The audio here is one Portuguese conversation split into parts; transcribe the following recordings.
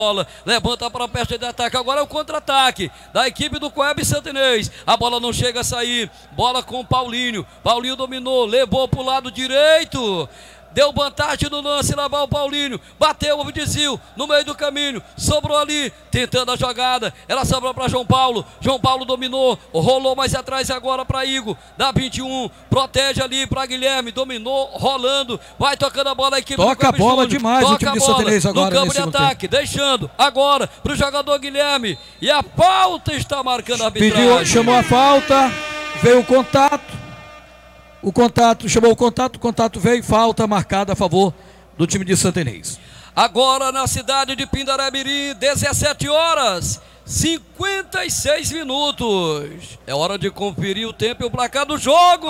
bola, levanta para a peste de ataque, agora é o contra-ataque da equipe do Coeb Santinês, a bola não chega a sair, bola com o Paulinho dominou, levou para o lado direito, deu vantagem no lance, lá vai o Paulinho, bateu o desvio no meio do caminho, sobrou ali, tentando a jogada, ela sobrou para João Paulo dominou, rolou mais atrás agora para Igor, da 21, protege ali para Guilherme, dominou, rolando, vai tocando a bola a equipe toca do Coeb a bola Júnior, demais o time de Santinês agora no campo de ataque, deixando agora para o jogador Guilherme, e a falta está marcando a arbitragem. Chamou a falta, veio o contato, chamou o contato veio, falta marcada a favor do time de Santinês. Agora na cidade de Pindaré-Mirim, 17 horas, 56 minutos. É hora de conferir o tempo e o placar do jogo.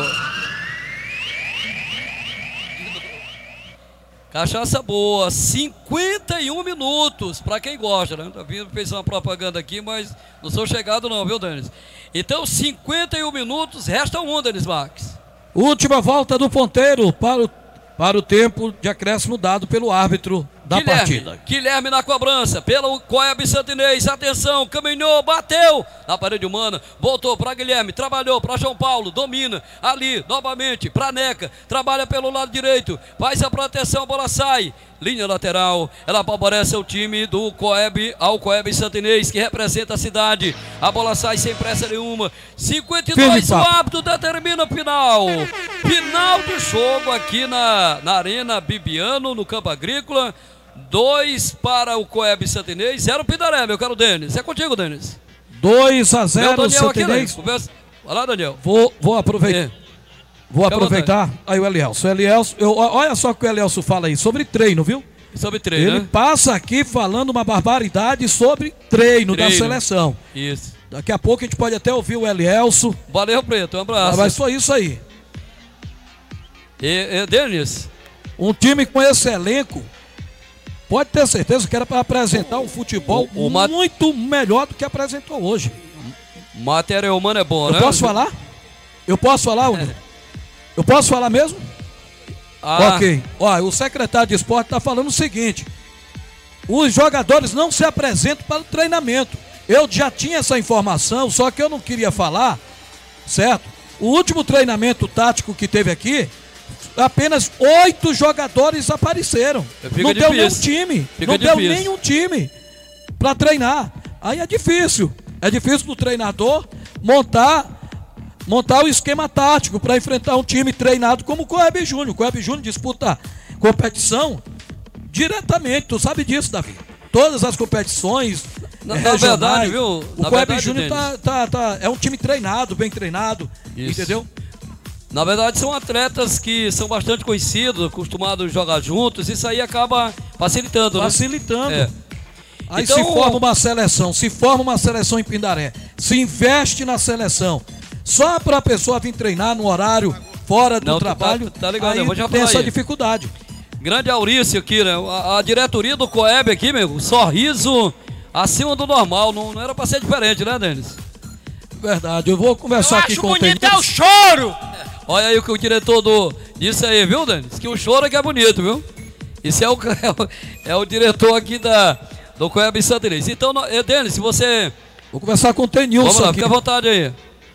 Cachaça boa, 51 minutos, para quem gosta, né? Tá vindo, fez uma propaganda aqui, mas não sou chegado não, viu, Denis? Então, 51 minutos, resta um, Denis Marques. Última volta do ponteiro para o tempo de acréscimo dado pelo árbitro da partida. Guilherme na cobrança, pelo Coeb Santinês, atenção, caminhou, bateu na parede humana, voltou para Guilherme, trabalhou para João Paulo, domina, ali, novamente, para Neca, trabalha pelo lado direito, faz a proteção, a bola sai, linha lateral, ela favorece o time do Coeb, ao Coeb Santinês, que representa a cidade, a bola sai sem pressa nenhuma, 52, o árbitro determina o final do jogo aqui na Arena Bibiano, no Campo Agrícola, 2 para o Coeb Santinês, 0 Pindaré, meu caro Denis. É contigo, Denis. 2-0 Santinês. Vai lá, Daniel. Vou aproveitar. Vou aproveitar. Aí o Elielso. Olha só o que o Elielso fala aí sobre treino, viu? Sobre treino, Ele passa aqui falando uma barbaridade sobre treino da seleção. Isso. Daqui a pouco a gente pode até ouvir o Elielso. Valeu, Preto. Um abraço. Mas foi isso aí. Denis. Um time com esse elenco pode ter certeza que era para apresentar um futebol muito melhor do que apresentou hoje. Matéria humana é boa, né? Eu posso falar? Eu posso falar, Unir? Eu posso falar mesmo? Ok. Olha, o secretário de esporte está falando o seguinte: os jogadores não se apresentam para o treinamento. Eu já tinha essa informação, só que eu não queria falar, certo? O último treinamento tático que teve aqui, apenas 8 jogadores apareceram. Não deu nenhum time. Não deu nenhum time para treinar. Aí é difícil. É difícil do treinador montar o esquema tático para enfrentar um time treinado como o Coeb Júnior. O Coeb Júnior disputa competição diretamente. Tu sabe disso, Davi. Todas as competições na verdade, viu? O Coeb Júnior é um time treinado, bem treinado. Isso. Entendeu? Na verdade, são atletas que são bastante conhecidos, acostumados a jogar juntos, isso aí acaba facilitando, né? Facilitando. Aí então, se forma uma seleção em Pindaré, se investe na seleção, só para a pessoa vir treinar no horário fora do trabalho, tá ligado, aí eu vou já tem falar essa dificuldade. Grande Aurício aqui, né? A diretoria do Coeb aqui, meu, sorriso acima do normal, não era para ser diferente, né, Denis? Verdade, eu vou conversar aqui com o bonito é o choro! Olha aí o que o diretor disse aí, viu, Denis? Que o choro é que é bonito, viu? Esse é o diretor aqui do Coeb Santinês. Então, Denis, se você... Vou conversar com o Tenilson. Vamos lá, fica à vontade aí.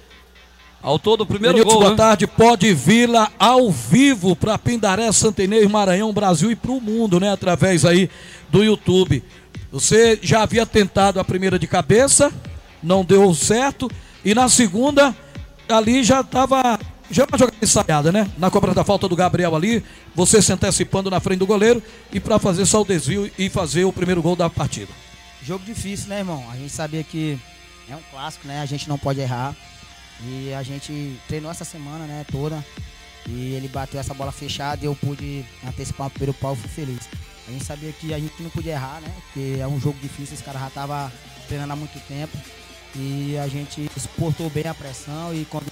Autor do primeiro Tenilson, gol, boa né? tarde. Pode vir lá ao vivo para Pindaré, Santinês, Maranhão, Brasil e para o mundo, né? Através aí do YouTube. Você já havia tentado a primeira de cabeça, não deu certo. E na segunda, ali já estava... Já uma jogada ensaiada, né? Na cobrança da falta do Gabriel ali, você se antecipando na frente do goleiro e para fazer só o desvio e fazer o primeiro gol da partida. Jogo difícil, né, irmão? A gente sabia que é um clássico, né? A gente não pode errar. E a gente treinou essa semana, né, toda. E ele bateu essa bola fechada e eu pude antecipar o primeiro pau e fui feliz. A gente sabia que a gente não podia errar, né? Porque é um jogo difícil, esse cara já estava treinando há muito tempo. E a gente suportou bem a pressão e quando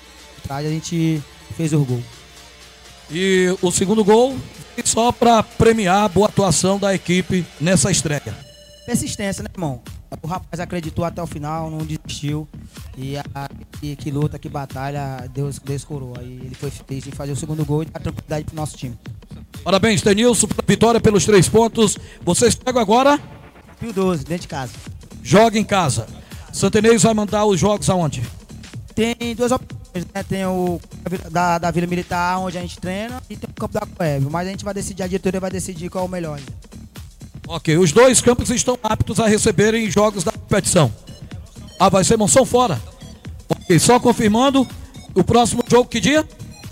a gente fez o gol. E o segundo gol só para premiar a boa atuação da equipe nessa estreia. Persistência, né, irmão? O rapaz acreditou até o final, não desistiu. E que luta, que batalha, Deus coroa. E ele foi feliz em fazer o segundo gol e dar tranquilidade pro nosso time. Parabéns, Tenilson, pela vitória pelos 3 pontos. Vocês pegam agora Pio 12, dentro de casa. Joga em casa. Santa Inês vai mandar os jogos aonde? Tem duas opções, né? Tem o da Vila Militar, onde a gente treina, e tem o campo da Coeb. Mas a gente vai decidir, a diretoria vai decidir qual é o melhor ainda. Ok, os dois campos estão aptos a receberem jogos da competição. Ah, vai ser Monção fora. Ok, só confirmando, o próximo jogo que dia?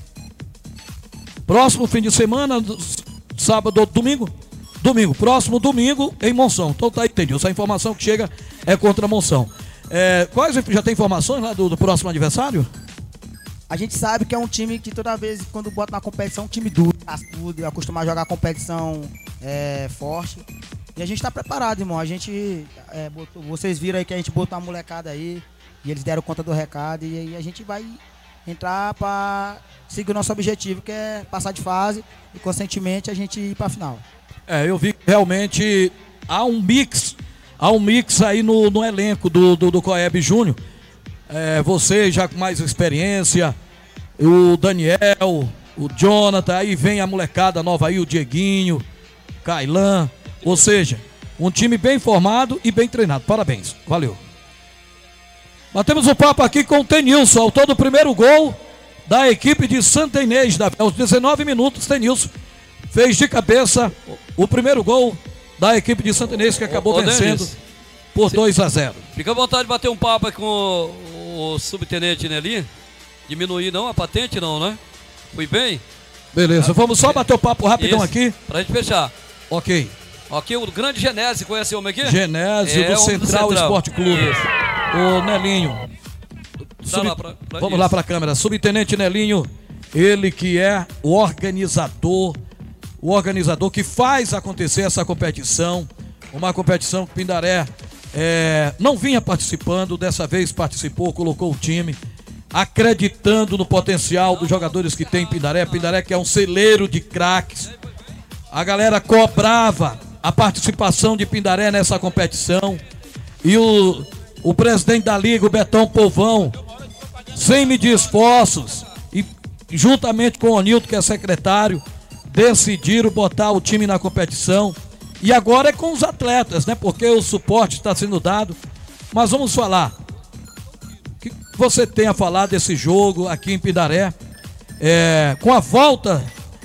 Próximo fim de semana, sábado ou domingo? Domingo, próximo domingo em Monção. Então tá entendido, essa informação que chega é contra Monção. Quais já tem informações lá do próximo adversário? A gente sabe que é um time que toda vez, quando bota na competição, é um time duro, cascudo, acostumado a jogar competição forte. E a gente tá preparado, irmão. A gente, vocês viram aí que a gente botou uma molecada aí, e eles deram conta do recado, e aí a gente vai entrar para seguir o nosso objetivo, que é passar de fase e, conscientemente, a gente ir para a final. Eu vi que realmente há um mix aí no elenco do Coeb Júnior. Você já com mais experiência, o Daniel, o Jonathan, aí vem a molecada nova aí, o Dieguinho, Kailan, ou seja, um time bem formado e bem treinado. Parabéns, valeu. Batemos o papo aqui com o Tenilson, autor do primeiro gol da equipe de Santa Inês. Aos 19 minutos, Tenilson fez de cabeça o primeiro gol da equipe de Santa Inês, que acabou vencendo Denis, por 2-0. Fica à vontade de bater um papo aí com o subtenente Nelly. Diminuir não a patente não, né? Fui bem? Beleza, vamos só bater o papo rapidão aqui. Pra gente fechar. Ok. Aqui o grande Genésio, conhece o homem aqui? Genésio do Central Esporte Clube. Isso. O Nelinho. Vamos lá para a câmera. Subtenente Nelinho, ele que é o organizador que faz acontecer essa competição. Uma competição que Pindaré não vinha participando, dessa vez participou, colocou o time, acreditando no potencial dos jogadores que tem em Pindaré. Pindaré que é um celeiro de craques. A galera cobrava a participação de Pindaré nessa competição. E o presidente da liga, o Betão Povão, sem medir esforços, e juntamente com o Nilton, que é secretário, decidiram botar o time na competição. E agora é com os atletas, né? Porque o suporte está sendo dado. Mas vamos falar. O que você tem a falar desse jogo aqui em Pindaré? Com a volta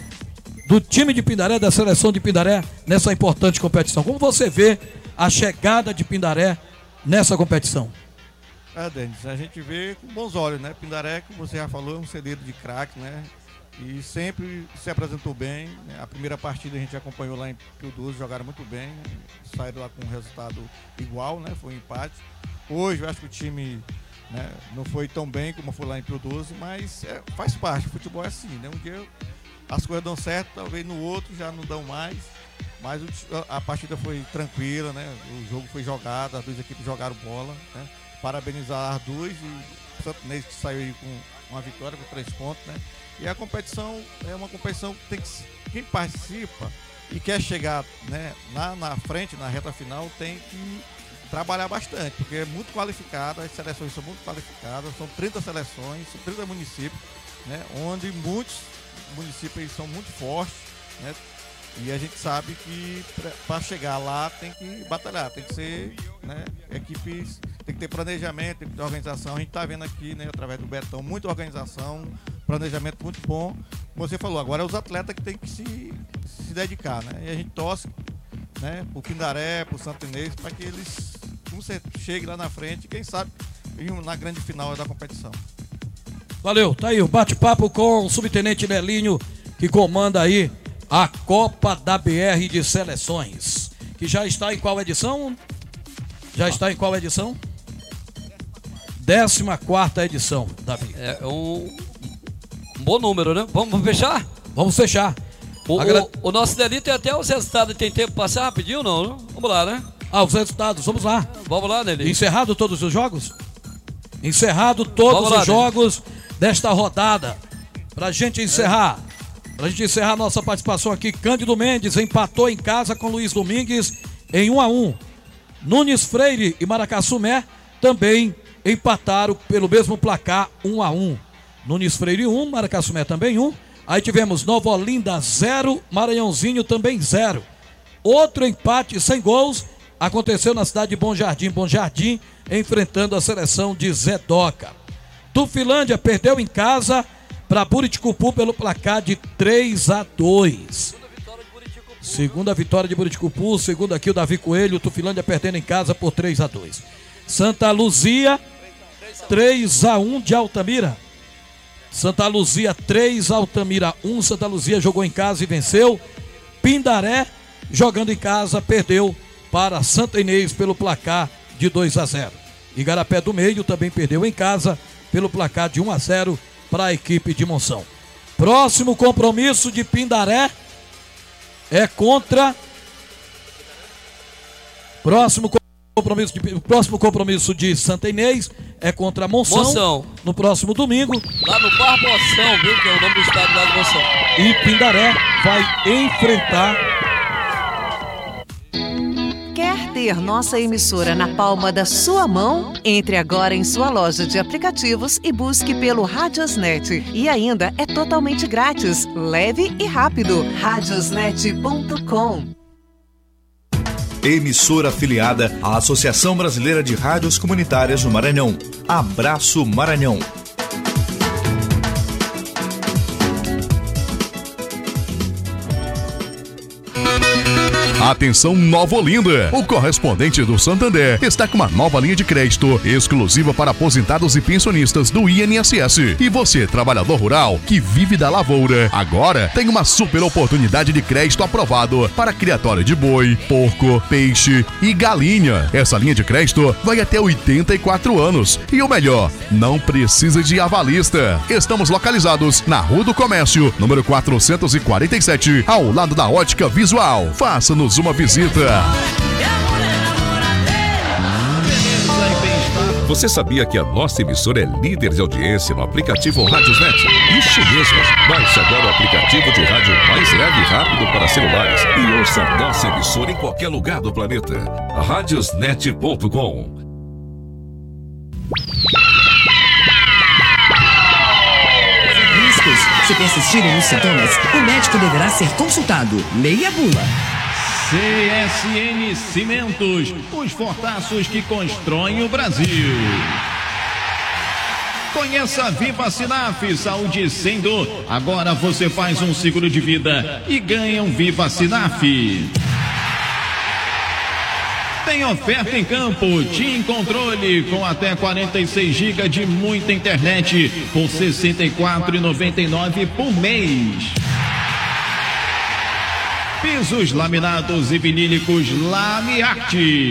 do time de Pindaré, da seleção de Pindaré, nessa importante competição. Como você vê a chegada de Pindaré nessa competição? Denis, a gente vê com bons olhos, né? Pindaré, como você já falou, é um celeiro de craque, né? E sempre se apresentou bem, né? A primeira partida a gente acompanhou lá em Pio 12, jogaram muito bem, né? Saíram lá com um resultado igual, né? Foi um empate. Hoje eu acho que o time, né, não foi tão bem como foi lá em Pio 12, mas faz parte, o futebol é assim, né? Um dia as coisas dão certo, talvez no outro já não dão mais, mas a partida foi tranquila, né? O jogo foi jogado, as duas equipes jogaram bola, né? Parabenizar as duas e o Santa Inês que saiu aí com uma vitória, com 3 pontos, né? E a competição é uma competição que tem que, quem participa e quer chegar, né, na frente, na reta final, tem que trabalhar bastante, porque é muito qualificado, as seleções são muito qualificadas, são 30 seleções, são 30 municípios, né, onde muitos municípios são muito fortes, né, e a gente sabe que para chegar lá tem que batalhar, tem que ser, né, equipes, tem que ter planejamento, tem que ter organização. A gente está vendo aqui, né, através do Betão, muita organização, planejamento muito bom. Como você falou, agora é os atletas que tem que se dedicar, né? E a gente torce, né, pro Pindaré, pro Santa Inês, para que eles cheguem lá na frente e quem sabe na grande final da competição. Valeu, tá aí o bate-papo com o subtenente Nelinho, que comanda aí a Copa da BR de Seleções, que já está em qual edição? Já está em qual edição? 14ª edição, Davi. É um bom número, né? Vamos fechar? Vamos fechar. O nosso Nelly tem até os resultados, tem tempo para passar rapidinho ou não? Vamos lá, né? Os resultados, vamos lá. Vamos lá, Nelly. Encerrado todos os jogos? Encerrado todos os jogos desta rodada. Pra gente encerrar. Pra gente encerrar nossa participação aqui, Cândido Mendes empatou em casa com Luiz Domingues em 1-1. Nunes Freire e Maracassumé também empataram pelo mesmo placar, 1-1. Nunes Freire 1, Maracassumé também 1. Aí tivemos Nova Olinda 0, Maranhãozinho também 0. Outro empate sem gols aconteceu na cidade de Bom Jardim, enfrentando a seleção de Zedoca. Tufilândia perdeu em casa para Buriticupu pelo placar de 3-2. Segunda vitória de Buriticupu, segundo aqui o Davi Coelho, Tufilândia perdendo em casa por 3-2. Santa Luzia, 3-1 de Altamira. Santa Luzia 3, Altamira 1. Santa Luzia jogou em casa e venceu. Pindaré, jogando em casa, perdeu para Santa Inês pelo placar de 2-0. Igarapé do Meio também perdeu em casa pelo placar de 1-0 para a equipe de Monção. Próximo compromisso de Pindaré é contra... Próximo compromisso de Santa Inês é contra Monção. No próximo domingo. Lá no Barboção, viu? Que é o nome do estado lá de Monção. E Pindaré vai enfrentar... Quer ter nossa emissora na palma da sua mão? Entre agora em sua loja de aplicativos e busque pelo Radiosnet. E ainda é totalmente grátis, leve e rápido. Radiosnet.com. Emissora afiliada à Associação Brasileira de Rádios Comunitárias do Maranhão. Abraço Maranhão. Atenção Nova Olinda, o correspondente do Santander está com uma nova linha de crédito exclusiva para aposentados e pensionistas do INSS. E você, trabalhador rural que vive da lavoura, agora tem uma super oportunidade de crédito aprovado para criatório de boi, porco, peixe e galinha. Essa linha de crédito vai até 84 anos e o melhor, não precisa de avalista. Estamos localizados na Rua do Comércio, número 447, ao lado da Ótica Visual. Faça-nos uma visita. Você sabia que a nossa emissora é líder de audiência no aplicativo Radiosnet? Isso mesmo! Baixe agora o aplicativo de rádio mais leve e rápido para celulares e ouça a nossa emissora em qualquer lugar do planeta. Radiosnet.com. Se persistirem os sintomas, o médico deverá ser consultado. Leia a bula. CSN Cimentos, os fortaços que constroem o Brasil. Conheça a Viva Sinaf, saúde sem dor. Agora você faz um seguro de vida e ganha um Viva Sinaf. Tem oferta em campo, TIM Controle, com até 46 GB de muita internet, por R$ 64,99 por mês. Pisos laminados e vinílicos Lamiarte.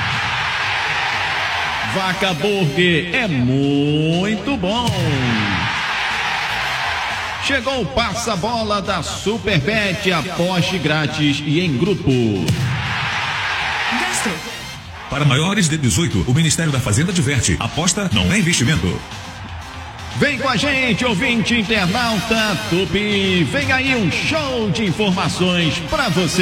Vaca Burger é muito bom. Chegou o passa-bola da Superbet, aposte grátis e em grupo. Para maiores de 18, o Ministério da Fazenda adverte: aposta não é investimento. Vem com a gente, ouvinte internauta Tupi. Vem aí um show de informações para você.